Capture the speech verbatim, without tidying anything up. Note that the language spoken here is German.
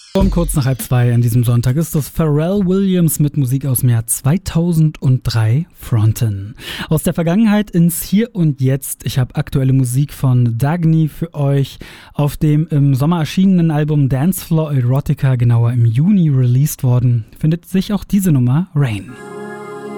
Um kurz nach halb zwei an diesem Sonntag ist das Pharrell Williams mit Musik aus dem Jahr zweitausenddrei, Fronten. Aus der Vergangenheit ins Hier und Jetzt. Ich habe aktuelle Musik von Dagny für euch. Auf dem im Sommer erschienenen Album Dancefloor Erotica, genauer im Juni released worden, findet sich auch diese Nummer Rain.